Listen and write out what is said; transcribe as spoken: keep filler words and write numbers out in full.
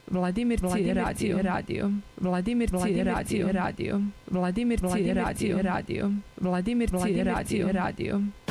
Vladimir Vladimir radio radio Vladimir Vladimir radio radio Vladimir Vladimir radio radio Vladimir Vladimir radio radio